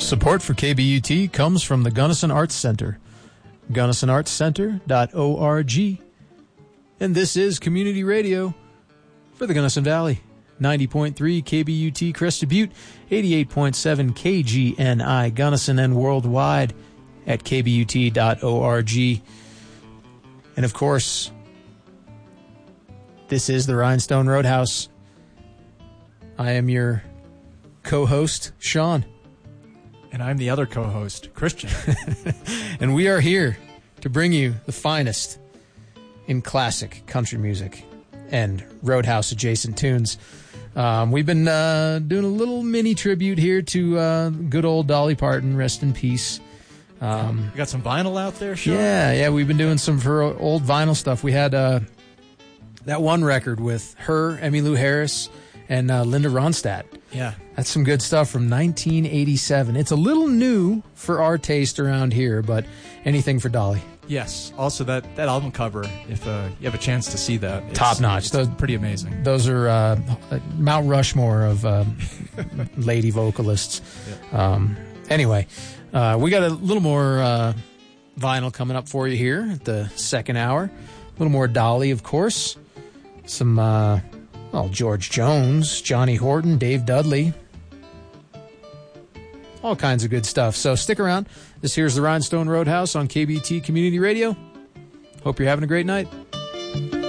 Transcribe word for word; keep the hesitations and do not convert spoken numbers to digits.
Support for K B U T comes from the Gunnison Arts Center, gunnison arts center dot org. And this is Community Radio for the Gunnison Valley. ninety point three K B U T Crested Butte, eighty-eight point seven K G N I Gunnison, and worldwide at k b u t dot org. And of course, this is the Rhinestone Roadhouse. I am your co-host, Sean. And I'm the other co-host, Christian. And we are here to bring you the finest in classic country music and Roadhouse-adjacent tunes. Um, we've been uh, doing a little mini tribute here to uh, good old Dolly Parton, rest in peace. Um, you got some vinyl out there, Sean? Yeah, yeah, we've been doing some for old vinyl stuff. We had uh, that one record with her, Emmylou Harris, and uh, Linda Ronstadt. Yeah. That's some good stuff from nineteen eighty-seven. It's a little new for our taste around here, but anything for Dolly. Yes. Also, that, that album cover, if uh, you have a chance to see that. It's, top notch. It's those, pretty amazing. Those are uh, Mount Rushmore of uh, lady vocalists. Yeah. Um, anyway, uh, we got a little more uh, vinyl coming up for you here at the second hour. A little more Dolly, of course. Some... Uh, Well, George Jones, Johnny Horton, Dave Dudley. All kinds of good stuff. So stick around. This here's the Rhinestone Roadhouse on K B T Community Radio. Hope you're having a great night.